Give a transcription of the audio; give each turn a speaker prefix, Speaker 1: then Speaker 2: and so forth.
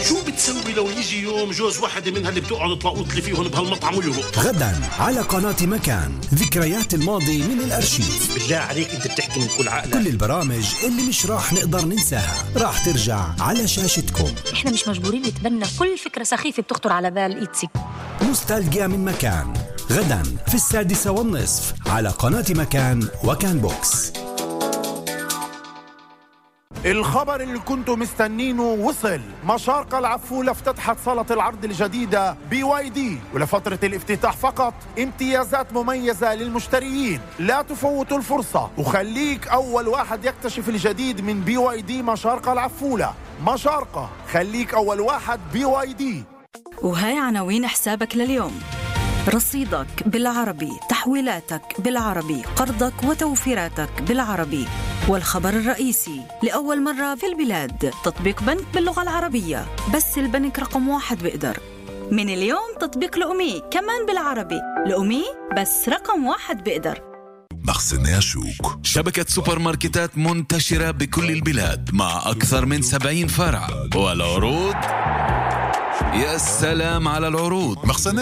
Speaker 1: شو بتسوي لو يجي يوم جوز واحدة منها اللي بتقعد تلاقوط لي فيهم بهالمطعم ويهرب؟
Speaker 2: غدا على قناة مكان، ذكريات الماضي من الأرشيف.
Speaker 1: بالله عليك انت بتحكي من كل عقلك.
Speaker 2: كل البرامج اللي مش راح نقدر ننساها راح ترجع على شاشتكم.
Speaker 3: احنا مش مجبورين نتبنى كل فكرة سخيفة بتخطر على بال إيتسي.
Speaker 2: نوستالجيا من مكان، غدا في 6:30 على قناة مكان وكان بوكس.
Speaker 4: الخبر اللي كنتوا مستنينه وصل. مشارقة العفولة افتتحت صالة العرض الجديدة BYD، ولفترة الافتتاح فقط امتيازات مميزة للمشتريين. لا تفوتوا الفرصة وخليك أول واحد يكتشف الجديد من BYD مشارقة العفولة. مشارقة، خليك أول واحد BYD.
Speaker 5: وهاي عناوين حسابك لليوم: رصيدك بالعربي، تحويلاتك بالعربي، قرضك وتوفيراتك بالعربي. والخبر الرئيسي: لأول مرة في البلاد تطبيق بنك باللغة العربية، بس البنك رقم 1 بيقدر. من اليوم تطبيق لأمي كمان بالعربي، لأمي بس رقم 1 بيقدر.
Speaker 6: مخزن شوك، شبكة سوبر ماركتات منتشرة بكل البلاد مع أكثر من 70 فرع. والعروض، يا سلام على العروض. مخزن